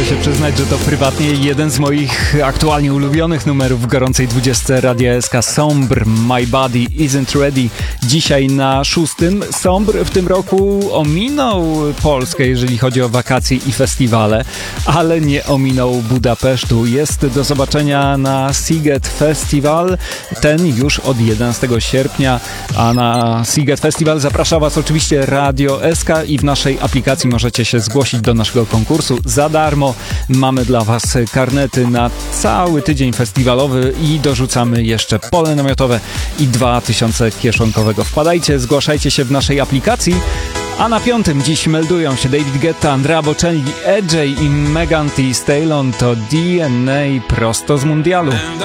muszę się przyznać, że to prywatnie jeden z moich aktualnie ulubionych numerów w gorącej 20 Radia SK. Sombre, My Body Isn't Ready. Dzisiaj na 6. Sombre w tym roku ominął Polskę, jeżeli chodzi o wakacje i festiwale, ale nie ominął Budapesztu. Jest do zobaczenia na Sziget Festival, ten już od 11 sierpnia, a na Sziget Festival zaprasza Was oczywiście Radio SK i w naszej aplikacji możecie się zgłosić do naszego konkursu za darmo. Mamy dla Was karnety na cały tydzień festiwalowy i dorzucamy jeszcze pole namiotowe i 2000 kieszonkowego. Wpadajcie, zgłaszajcie się w naszej aplikacji. A na 5. dziś meldują się David Guetta, Andrea Bocelli, EJ i Megan Thee Stallion. To DNA prosto z mundialu.